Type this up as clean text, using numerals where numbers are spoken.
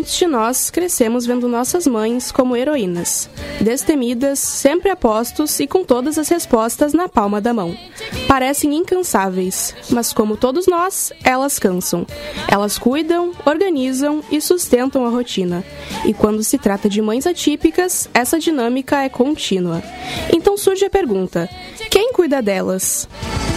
Muitos de nós crescemos vendo nossas mães como heroínas, destemidas, sempre a postos e com todas as respostas na palma da mão. Parecem incansáveis, mas como todos nós, elas cansam. Elas cuidam, organizam e sustentam a rotina. E quando se trata de mães atípicas, essa dinâmica é contínua. Então surge a pergunta: quem cuida delas?